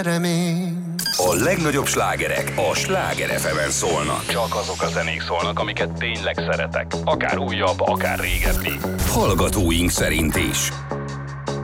remény. A legnagyobb slágerek a Sláger FM-en szólnak. Csak azok a zenék szólnak, amiket tényleg szeretek. Akár újabb, akár régebbi. Hallgatóink szerint is.